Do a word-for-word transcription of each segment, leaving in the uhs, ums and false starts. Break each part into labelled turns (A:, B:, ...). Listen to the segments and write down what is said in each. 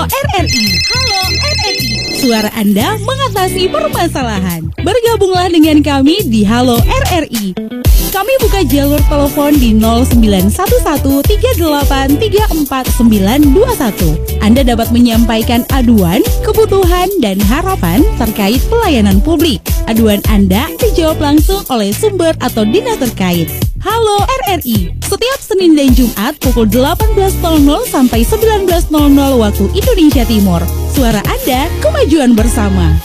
A: R R I. Halo R R I. Suara Anda mengatasi permasalahan. Bergabunglah dengan kami di Halo R R I. Kami buka jalur telepon di nol sembilan satu satu tiga delapan tiga empat sembilan dua satu. Anda dapat menyampaikan aduan, kebutuhan, dan harapan terkait pelayanan publik. Aduan Anda dijawab langsung oleh sumber atau dinas terkait. Halo R R I, setiap Senin dan Jumat pukul delapan belas nol nol sampai sembilan belas nol nol waktu Indonesia Timur. Suara Anda, kemajuan bersama.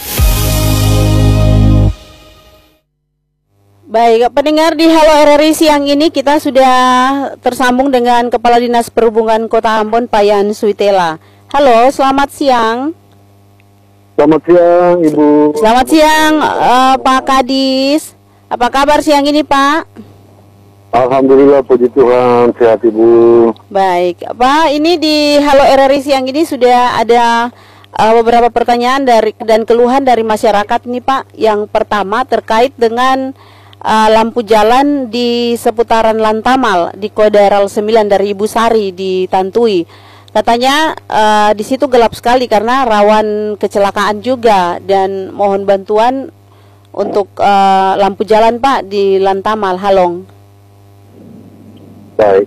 B: Baik, pendengar di Halo R R I siang ini kita sudah tersambung dengan Kepala Dinas Perhubungan Kota Ambon, Pak Yan Suitela. Halo, selamat siang.
C: Selamat siang, Ibu.
B: Selamat siang, uh, Pak Kadis. Apa kabar siang ini, Pak?
C: Alhamdulillah, puji Tuhan, sehat Ibu.
B: Baik, Pak, ini di Halo R R I siang ini sudah ada uh, beberapa pertanyaan dari dan keluhan dari masyarakat nih, Pak. Yang pertama terkait dengan uh, lampu jalan di seputaran Lantamal di Kodaral sembilan dari Ibu Sari di Tantui. Katanya uh, di situ gelap sekali karena rawan kecelakaan juga, dan mohon bantuan untuk uh, lampu jalan, Pak, di Lantamal, Halong.
C: Baik,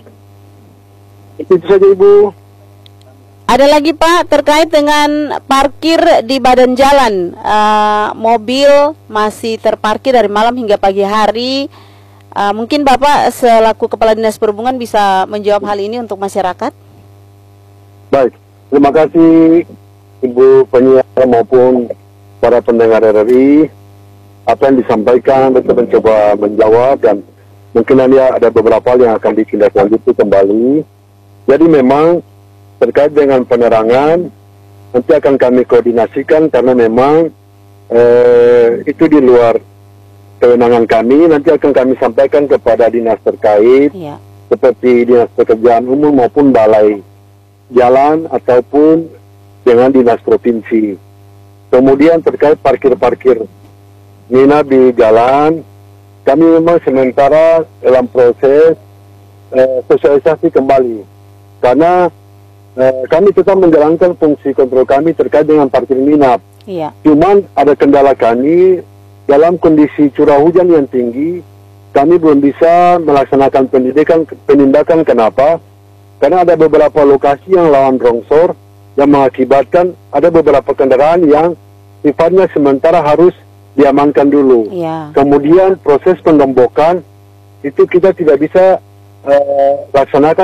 C: itu saja Ibu.
B: Ada lagi, Pak, terkait dengan parkir di badan jalan. Uh, mobil masih terparkir dari malam hingga pagi hari. Uh, mungkin Bapak selaku Kepala Dinas Perhubungan bisa menjawab hal ini untuk masyarakat.
C: Baik, terima kasih Ibu penyiar maupun para pendengar R R I. Apa yang disampaikan kita mencoba menjawab, dan mungkin nanti ada beberapa hal yang akan ditindaklanjuti kembali. Jadi memang terkait dengan penerangan nanti akan kami koordinasikan, karena memang eh, itu di luar kewenangan kami. Nanti akan kami sampaikan kepada dinas terkait, ya, seperti Dinas Pekerjaan Umum maupun Balai Jalan ataupun dengan dinas provinsi. Kemudian terkait parkir-parkir minat di jalan, kami memang sementara dalam proses eh, sosialisasi kembali, karena eh, kami tetap menjalankan fungsi kontrol kami terkait dengan parkir minat. Iya. Cuman ada kendala kami dalam kondisi curah hujan yang tinggi, kami belum bisa melaksanakan pendidikan penindakan. Kenapa? Karena ada beberapa lokasi yang rawan longsor yang mengakibatkan ada beberapa kendaraan yang sifatnya sementara harus diamankan dulu. Ya. Kemudian proses penggembokan itu kita tidak bisa uh, laksanakan